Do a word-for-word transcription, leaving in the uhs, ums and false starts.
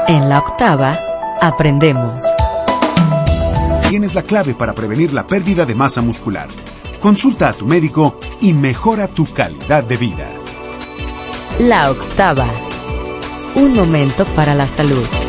En La Octava, aprendemos. Tienes la clave para prevenir la pérdida de masa muscular. Consulta a tu médico y mejora tu calidad de vida. La Octava. Un momento para la salud.